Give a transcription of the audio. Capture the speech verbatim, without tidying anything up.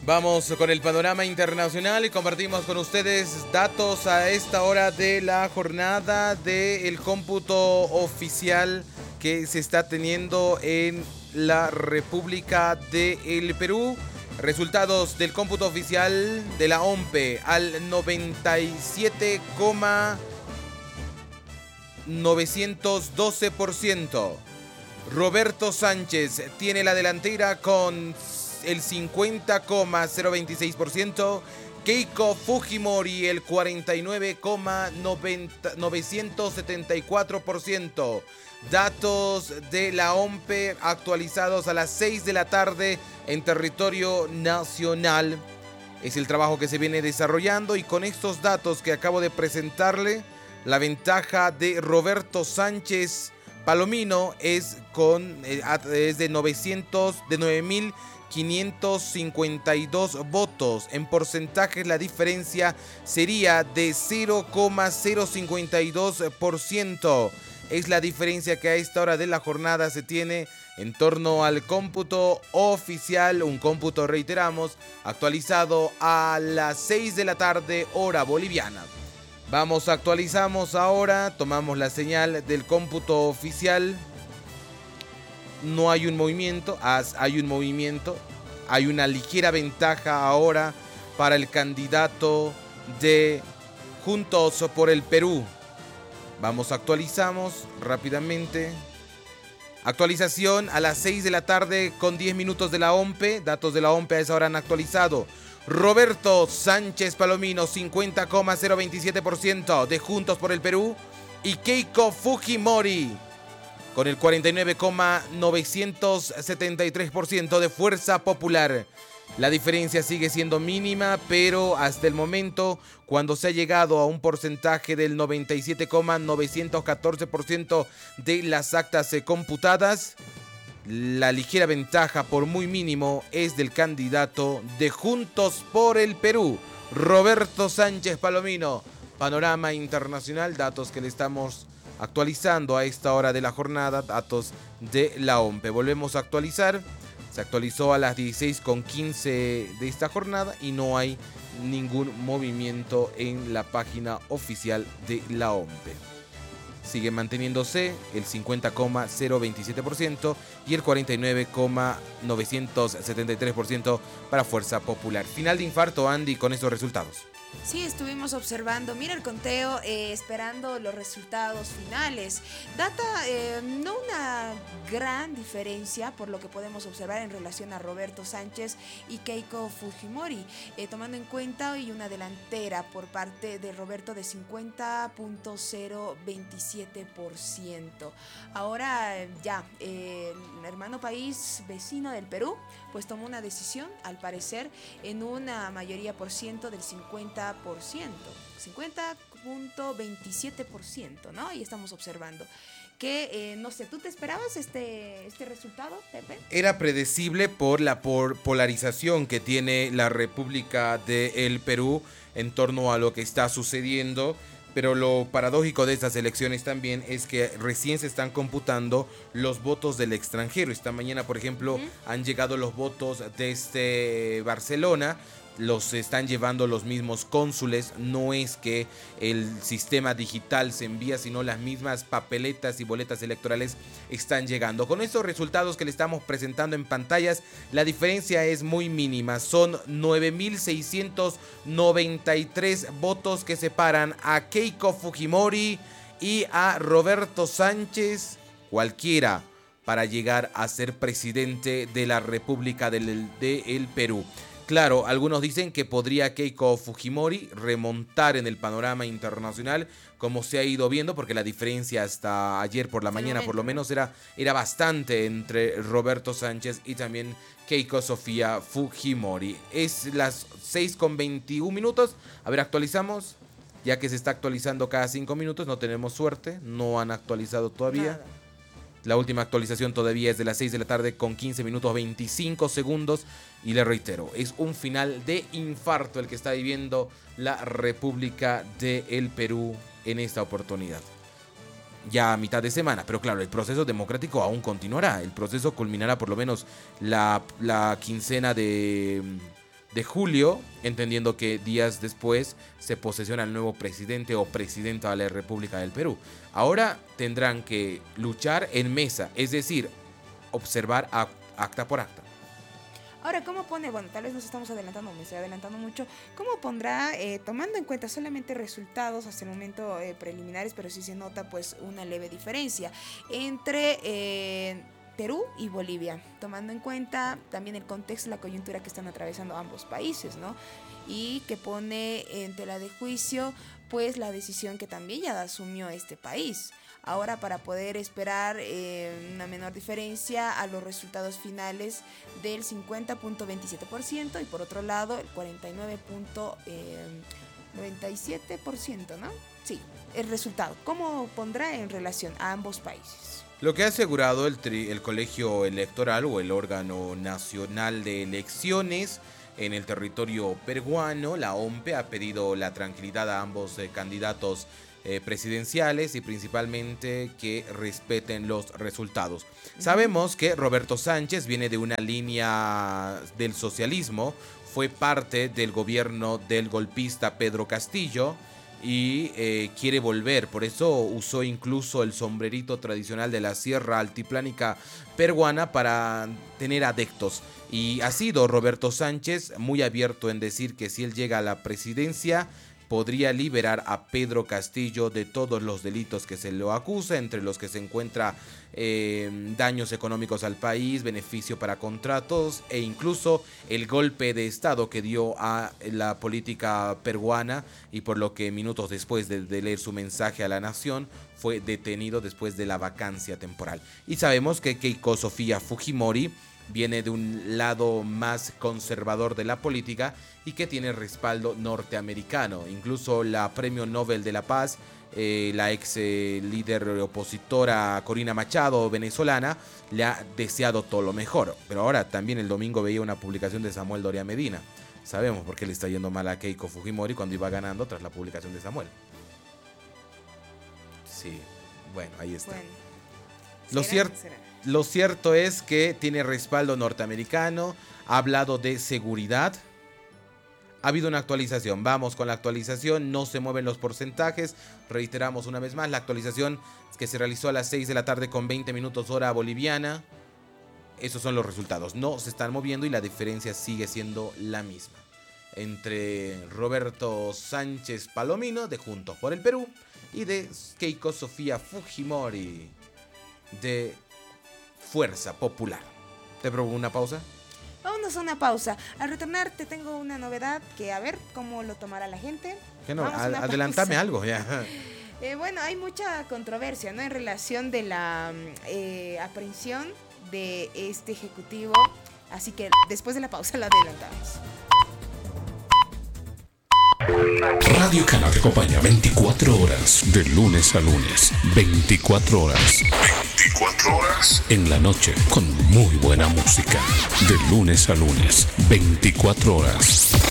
Vamos con el panorama internacional y compartimos con ustedes datos a esta hora de la jornada del cómputo oficial que se está teniendo en la República del Perú. Resultados del cómputo oficial de la O M P E al noventa y siete coma novecientos doce por ciento. Roberto Sánchez tiene la delantera con el cincuenta coma cero veintiséis por ciento. Keiko Fujimori el cuarenta y nueve coma novecientos setenta y cuatro por ciento. Datos de la O M P E actualizados a las seis de la tarde en territorio nacional. Es el trabajo que se viene desarrollando y con estos datos que acabo de presentarle, la ventaja de Roberto Sánchez Palomino es, con, es de, novecientos, de nueve mil quinientos cincuenta y dos votos. En porcentajes la diferencia sería de cero coma cero cincuenta y dos por ciento. Es la diferencia que a esta hora de la jornada se tiene en torno al cómputo oficial, un cómputo, reiteramos, actualizado a las seis de la tarde, hora boliviana. Vamos, actualizamos ahora, tomamos la señal del cómputo oficial. No hay un movimiento, hay un movimiento, hay una ligera ventaja ahora para el candidato de Juntos por el Perú. Vamos, actualizamos rápidamente. Actualización a las seis de la tarde con diez minutos de la O M P E. Datos de la O M P E a esa hora han actualizado. Roberto Sánchez Palomino, cincuenta coma cero veintisiete por ciento de Juntos por el Perú. Y Keiko Fujimori, con el cuarenta y nueve coma novecientos setenta y tres por ciento de Fuerza Popular. La diferencia sigue siendo mínima, pero hasta el momento, cuando se ha llegado a un porcentaje del noventa y siete coma novecientos catorce por ciento de las actas computadas, la ligera ventaja, por muy mínimo, es del candidato de Juntos por el Perú, Roberto Sánchez Palomino. Panorama internacional, datos que le estamos actualizando a esta hora de la jornada, datos de la O M P E. Volvemos a actualizar. Se actualizó a las dieciséis con quince de esta jornada y no hay ningún movimiento en la página oficial de la O M P E. Sigue manteniéndose el cincuenta coma cero veintisiete por ciento y el cuarenta y nueve coma novecientos setenta y tres por ciento para Fuerza Popular. Final de infarto, Andy, con estos resultados. Sí, estuvimos observando, mira el conteo, eh, esperando los resultados finales. Data eh, no una gran diferencia por lo que podemos observar en relación a Roberto Sánchez y Keiko Fujimori, eh, tomando en cuenta hoy una delantera por parte de Roberto de cincuenta coma cero veintisiete por ciento. Ahora ya, eh, el hermano país vecino del Perú, pues tomó una decisión, al parecer, en una mayoría por ciento del cincuenta por ciento, cincuenta coma veintisiete por ciento, ¿no? Y estamos observando que, eh, no sé, ¿tú te esperabas este, este resultado, Pepe? Era predecible por la por polarización que tiene la República del Perú en torno a lo que está sucediendo. Pero lo paradójico de estas elecciones también es que recién se están computando los votos del extranjero. Esta mañana, por ejemplo, uh-huh. han llegado los votos desde Barcelona. Los están llevando los mismos cónsules. No es que el sistema digital se envía, sino las mismas papeletas y boletas electorales están llegando. Con estos resultados que le estamos presentando en pantallas, la diferencia es muy mínima. Son nueve mil seiscientos noventa y tres votos que separan a Keiko Fujimori y a Roberto Sánchez, cualquiera, para llegar a ser presidente de la República del, de el Perú. Claro, algunos dicen que podría Keiko Fujimori remontar en el panorama internacional, como se ha ido viendo, porque la diferencia hasta ayer por la mañana por lo menos era, era bastante entre Roberto Sánchez y también Keiko Sofía Fujimori. Es las seis con veintiún minutos. A ver, actualizamos. Ya que se está actualizando cada cinco minutos, no tenemos suerte, no han actualizado todavía. Nada. La última actualización todavía es de las seis de la tarde con quince minutos veinticinco segundos. Y le reitero, es un final de infarto el que está viviendo la República del Perú en esta oportunidad. Ya a mitad de semana, pero claro, el proceso democrático aún continuará. El proceso culminará por lo menos la, la quincena de, de julio, entendiendo que días después se posesiona el nuevo presidente o presidenta de la República del Perú. Ahora tendrán que luchar en mesa, es decir, observar acta por acta. Ahora, ¿cómo pone? Bueno, tal vez nos estamos adelantando, me estoy adelantando mucho. ¿Cómo pondrá, eh, tomando en cuenta solamente resultados hasta el momento eh, preliminares, pero sí se nota pues una leve diferencia entre eh, Perú y Bolivia, tomando en cuenta también el contexto, la coyuntura que están atravesando ambos países, ¿no? Y que pone en tela de juicio pues la decisión que también ya asumió este país. Ahora, para poder esperar eh, una menor diferencia a los resultados finales del cincuenta punto veintisiete por ciento y por otro lado el cuarenta y nueve punto noventa y siete por ciento, ¿no? Sí, el resultado. ¿Cómo pondrá en relación a ambos países? Lo que ha asegurado el, tri- el Colegio Electoral o el órgano nacional de elecciones en el territorio peruano, la O M P E, ha pedido la tranquilidad a ambos eh, candidatos eh, presidenciales y principalmente que respeten los resultados. Sabemos que Roberto Sánchez viene de una línea del socialismo, fue parte del gobierno del golpista Pedro Castillo y eh, quiere volver, por eso usó incluso el sombrerito tradicional de la Sierra Altiplánica peruana para tener adeptos. Y ha sido Roberto Sánchez muy abierto en decir que si él llega a la presidencia podría liberar a Pedro Castillo de todos los delitos que se lo acusa, entre los que se encuentra eh, daños económicos al país, beneficio para contratos e incluso el golpe de estado que dio a la política peruana y por lo que minutos después de, de leer su mensaje a la nación fue detenido después de la vacancia temporal. Y sabemos que Keiko Sofía Fujimori viene de un lado más conservador de la política y que tiene respaldo norteamericano. Incluso la Premio Nobel de la Paz, eh, la ex eh, líder opositora Corina Machado, venezolana, le ha deseado todo lo mejor. Pero ahora también el domingo veía una publicación de Samuel Doria Medina. Sabemos por qué le está yendo mal a Keiko Fujimori cuando iba ganando tras la publicación de Samuel. Sí, bueno, ahí está. Bueno, Lo ¿será? cierto... ¿Será? Lo cierto es que tiene respaldo norteamericano, ha hablado de seguridad, ha habido una actualización, vamos con la actualización, no se mueven los porcentajes, reiteramos una vez más, la actualización que se realizó a las seis de la tarde con veinte minutos hora boliviana, esos son los resultados, no se están moviendo y la diferencia sigue siendo la misma, entre Roberto Sánchez Palomino de Juntos por el Perú y de Keiko Sofía Fujimori de Fuerza Popular. ¿Te propongo una pausa? Vámonos a una pausa. Al retornar te tengo una novedad que a ver cómo lo tomará la gente. Que no, Vamos a ad- una adelántame pausa. algo ya. Eh, bueno, hay mucha controversia, ¿no? En relación de la eh, aprehensión de este ejecutivo. Así que después de la pausa lo adelantamos. Radio Cana te acompaña veinticuatro horas, de lunes a lunes. veinticuatro horas. veinticuatro horas. En la noche, con muy buena música. De lunes a lunes. veinticuatro horas.